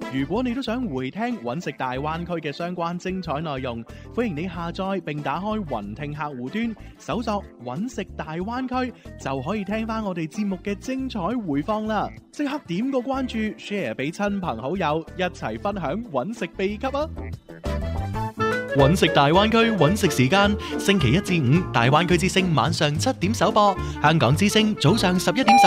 如果你都想回聽揾食大灣區嘅相關精彩內容，歡迎你下載並打開雲聽客戶端，搜索揾食大灣區，就可以聽翻我哋節目嘅精彩回放啦！即刻點個關注 ，share 俾親朋好友，一齊分享揾食秘笈啊！揾食大灣區揾食時間，星期一至五大灣區之聲晚上7點首播，香港之聲早上11點